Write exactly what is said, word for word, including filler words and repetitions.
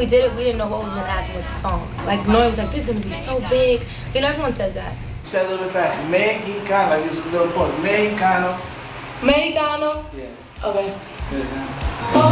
we did it, we didn't know what was gonna happen with the song. Like Nori was like, this is gonna be so big. You know, everyone says that. Say it a little bit faster. Mexicano, like this is a little point. Mexicano. Mexicano? Yeah. Okay. Good, huh?